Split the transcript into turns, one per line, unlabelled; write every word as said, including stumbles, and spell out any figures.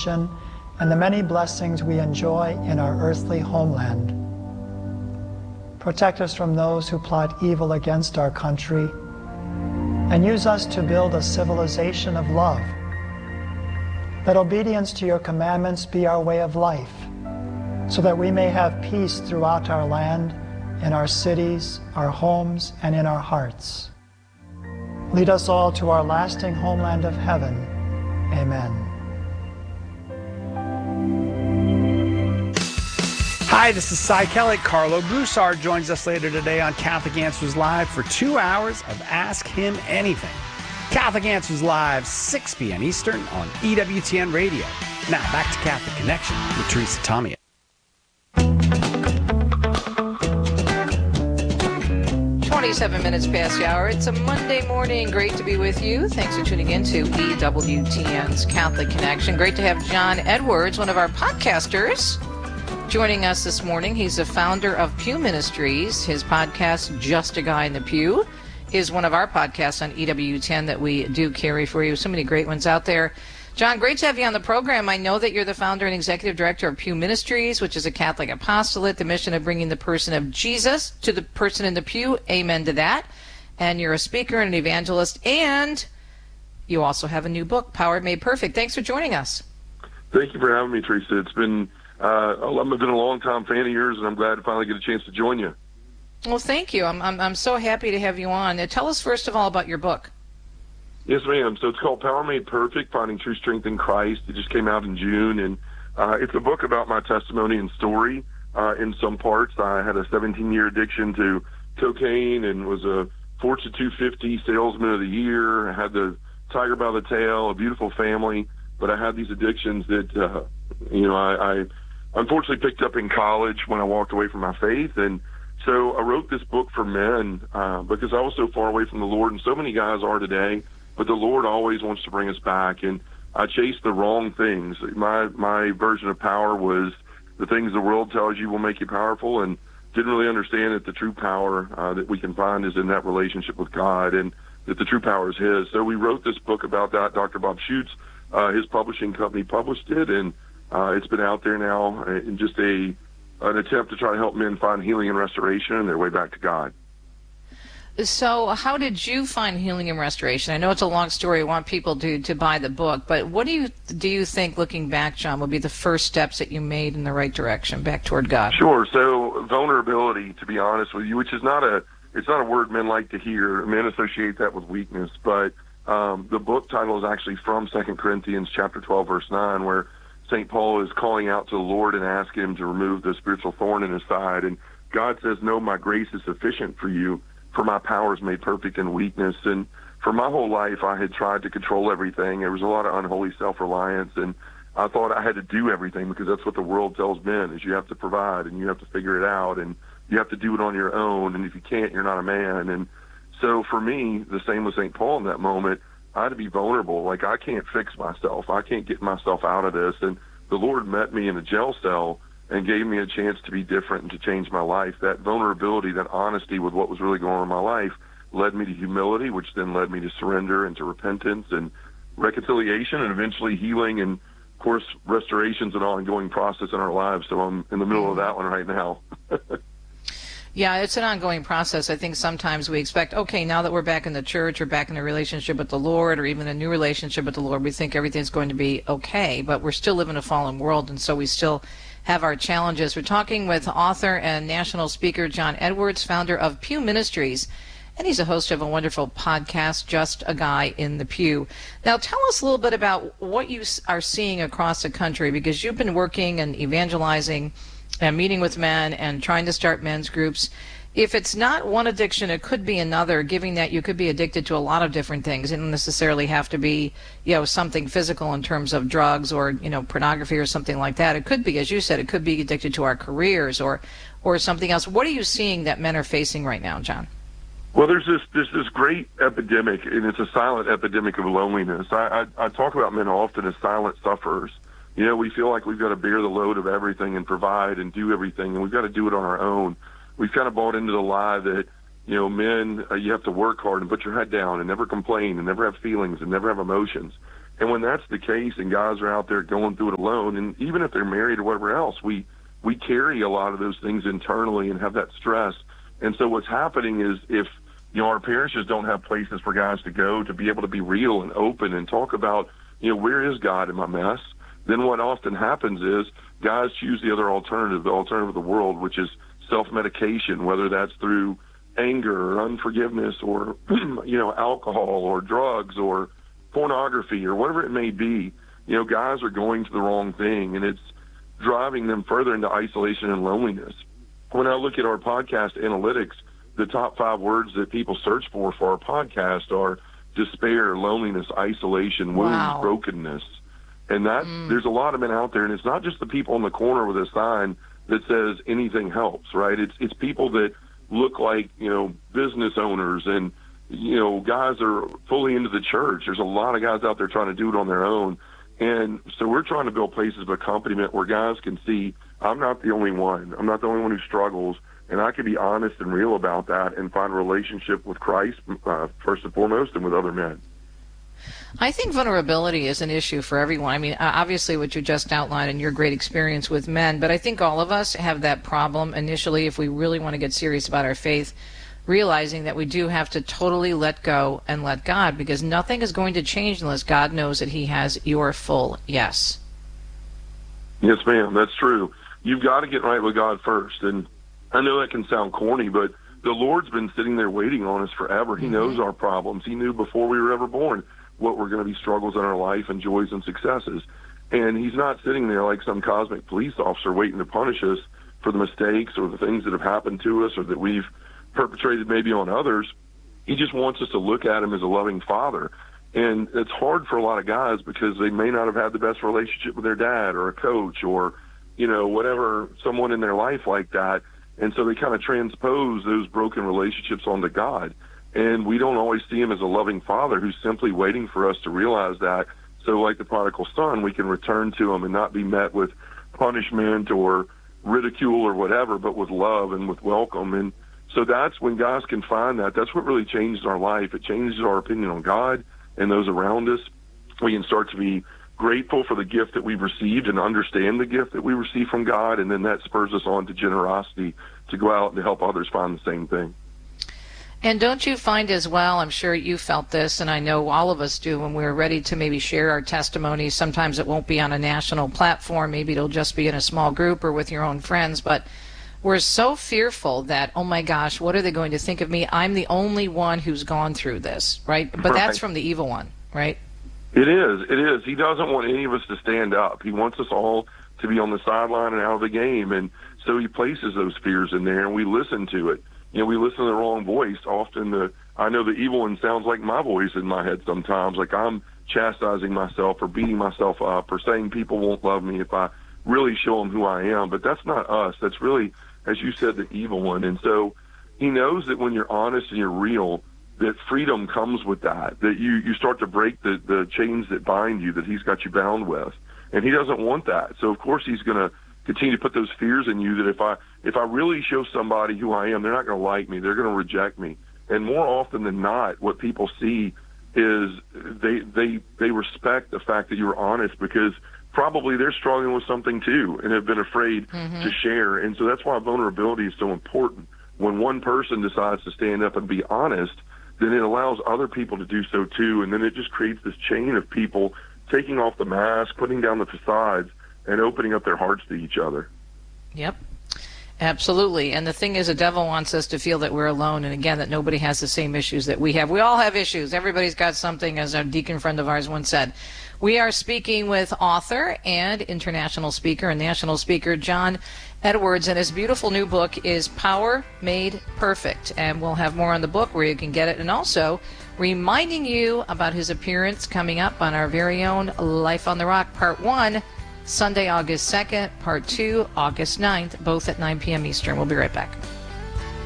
salvation and the many blessings we enjoy in our earthly homeland. Protect us from those who plot evil against our country, and use us to build a civilization of love. Let obedience to your commandments be our way of life, so that we may have peace throughout our land, in our cities, our homes, and in our hearts. Lead us all to our lasting homeland of heaven. Amen.
Hi, this is Cy Kelly. Carlo Broussard joins us later today on Catholic Answers Live for two hours of Ask Him Anything. Catholic Answers Live, six p.m. Eastern on E W T N Radio. Now, back to Catholic Connection with Teresa Tomeo.
twenty-seven minutes past the hour. It's a Monday morning. Great to be with you. Thanks for tuning in to E W T N's Catholic Connection. Great to have John Edwards, one of our podcasters, joining us this morning. He's the founder of Pew Ministries. His podcast, Just a Guy in the Pew, is one of our podcasts on E W T N that we do carry for you. So many great ones out there. John, great to have you on the program. I know that you're the founder and executive director of Pew Ministries, which is a Catholic apostolate, the mission of bringing the person of Jesus to the person in the pew. Amen to that. And you're a speaker and an evangelist, and you also have a new book, Power Made Perfect. Thanks for joining us.
Thank you for having me, Teresa. It's been uh, I've been a long-time fan of yours, and I'm glad to finally get a chance to join you.
Well, thank you. I'm I'm, I'm so happy to have you on. Now, tell us first of all about your book.
Yes, ma'am. So it's called Power Made Perfect, Finding True Strength in Christ. It just came out in June, and uh, it's a book about my testimony and story. Uh, in some parts, I had a seventeen-year addiction to cocaine and was a Fortune two fifty Salesman of the Year. I had the tiger by the tail, a beautiful family, but I had these addictions that, uh, you know, I, I unfortunately picked up in college when I walked away from my faith. And so I wrote this book for men uh, because I was so far away from the Lord, and so many guys are today. But the Lord always wants to bring us back, and I chased the wrong things. My my version of power was the things the world tells you will make you powerful, and didn't really understand that the true power uh, that we can find is in that relationship with God, and that the true power is His. So we wrote this book about that. Doctor Bob Schuchts, uh, his publishing company, published it, and uh, it's been out there now in just a an attempt to try to help men find healing and restoration and their way back to God.
So how did you find healing and restoration? I know it's a long story. I want people to, to buy the book, but what do you do you think, looking back, John, would be the first steps that you made in the right direction, back toward God?
Sure. So vulnerability, to be honest with you, which is not a it's not a word men like to hear. Men associate that with weakness, but um, the book title is actually from Second Corinthians chapter twelve, verse nine, where Saint Paul is calling out to the Lord and asking Him to remove the spiritual thorn in his side, and God says, "No, my grace is sufficient for you. For my power is made perfect in weakness." And for my whole life, I had tried to control everything. There was a lot of unholy self-reliance, and I thought I had to do everything because that's what the world tells men, is you have to provide and you have to figure it out and you have to do it on your own, and if you can't, you're not a man. And so for me, the same with Saint Paul in that moment, I had to be vulnerable. Like, I can't fix myself. I can't get myself out of this. And the Lord met me in a jail cell and gave me a chance to be different and to change my life. That vulnerability, that honesty with what was really going on in my life led me to humility, which then led me to surrender and to repentance and reconciliation and eventually healing, and, of course, restoration's an ongoing process in our lives, so I'm in the middle of that one right now.
Yeah, it's an ongoing process. I think sometimes we expect, okay, now that we're back in the church or back in a relationship with the Lord or even a new relationship with the Lord, we think everything's going to be okay, but we're still living in a fallen world, and so we still have our challenges. We're talking with author and national speaker John Edwards, founder of Pew Ministries, and he's a host of a wonderful podcast, Just a Guy in the Pew. Now, tell us a little bit about what you are seeing across the country, because you've been working and evangelizing and meeting with men and trying to start men's groups. If it's not one addiction, it could be another, given that you could be addicted to a lot of different things. It doesn't necessarily have to be, you know, something physical in terms of drugs or, you know, pornography or something like that. It could be, as you said, it could be addicted to our careers or, or something else. What are you seeing that men are facing right now, John?
Well, there's this there's this great epidemic, and it's a silent epidemic of loneliness. I, I, I talk about men often as silent sufferers. You know, we feel like we've got to bear the load of everything and provide and do everything, and we've got to do it on our own. We've kind of bought into the lie that, you know, men, uh, you have to work hard and put your head down and never complain and never have feelings and never have emotions. And when that's the case and guys are out there going through it alone, and even if they're married or whatever else, we, we carry a lot of those things internally and have that stress. And so what's happening is if, you know, our parishes don't have places for guys to go to be able to be real and open and talk about, you know, where is God in my mess? Then what often happens is guys choose the other alternative, the alternative of the world, which is self-medication, whether that's through anger or unforgiveness or, you know, alcohol or drugs or pornography or whatever it may be. You know, guys are going to the wrong thing, and it's driving them further into isolation and loneliness. When I look at our podcast analytics, the top five words that people search for for our podcast are despair, loneliness, isolation, wounds,
wow.
brokenness. And that mm. there's a lot of men out there, and it's not just the people on the corner with a sign that says anything helps, right? It's it's people that look like, you know, business owners and, you know, guys are fully into the church. There's a lot of guys out there trying to do it on their own. And so we're trying to build places of accompaniment where guys can see, I'm not the only one. I'm not the only one who struggles. And I can be honest and real about that and find a relationship with Christ, uh, first and foremost, and with other men.
I think vulnerability is an issue for everyone. I mean, obviously what you just outlined and your great experience with men, but I think all of us have that problem initially if we really want to get serious about our faith, realizing that we do have to totally let go and let God, because nothing is going to change unless God knows that he has your full yes.
Yes, ma'am, that's true. You've got to get right with God first. And I know that can sound corny, but the Lord's been sitting there waiting on us forever. He mm-hmm. knows our problems. He knew before we were ever born what were going to be struggles in our life and joys and successes. And he's not sitting there like some cosmic police officer waiting to punish us for the mistakes or the things that have happened to us or that we've perpetrated maybe on others. He just wants us to look at him as a loving father. And it's hard for a lot of guys because they may not have had the best relationship with their dad or a coach or, you know, whatever, someone in their life like that. And so they kind of transpose those broken relationships onto God. And we don't always see him as a loving father who's simply waiting for us to realize that. So like the prodigal son, we can return to him and not be met with punishment or ridicule or whatever, but with love and with welcome. And so that's when guys can find that. That's what really changes our life. It changes our opinion on God and those around us. We can start to be grateful for the gift that we've received and understand the gift that we receive from God, and then that spurs us on to generosity to go out and to help others find the same thing.
And don't you find as well, I'm sure you felt this, and I know all of us do, when we're ready to maybe share our testimonies, sometimes it won't be on a national platform, maybe it'll just be in a small group or with your own friends, but we're so fearful that, oh my gosh, what are they going to think of me? I'm the only one who's gone through this, right? But right. That's from the evil one, right?
It is. It is. He doesn't want any of us to stand up. He wants us all to be on the sideline and out of the game. And so he places those fears in there, and we listen to it. You know, we listen to the wrong voice. Often the, I know the evil one sounds like my voice in my head sometimes, like I'm chastising myself or beating myself up or saying people won't love me if I really show them who I am. But that's not us. That's really, as you said, the evil one. And so he knows that when you're honest and you're real, that freedom comes with that, that you, you start to break the, the chains that bind you, that he's got you bound with. And he doesn't want that. So, of course, he's going to continue to put those fears in you that if I if I really show somebody who I am, they're not going to like me. They're going to reject me. And more often than not, what people see is they they they respect the fact that you're honest because probably they're struggling with something too and have been afraid mm-hmm. to share. And so that's why vulnerability is so important. When one person decides to stand up and be honest, then it allows other people to do so too. And then it just creates this chain of people taking off the mask, putting down the facades, and opening up their hearts to each other.
Yep, absolutely. And the thing is, the devil wants us to feel that we're alone, and again, that nobody has the same issues that we have. We all have issues. Everybody's got something, as our deacon friend of ours once said. We are speaking with author and international speaker and national speaker John Edwards, and his beautiful new book is Power Made Perfect. And we'll have more on the book where you can get it, and also reminding you about his appearance coming up on our very own Life on the Rock Part one, Sunday, August second, Part two, August ninth, both at nine p.m. Eastern. We'll be right back.